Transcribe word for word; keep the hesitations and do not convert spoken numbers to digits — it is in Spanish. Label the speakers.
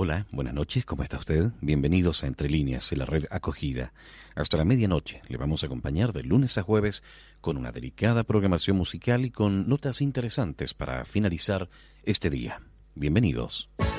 Speaker 1: Hola, buenas noches, ¿cómo está usted? Bienvenidos a Entre Líneas, en la red acogida. Hasta la medianoche le vamos a acompañar de lunes a jueves con una delicada programación musical y con notas interesantes para finalizar este día. Bienvenidos.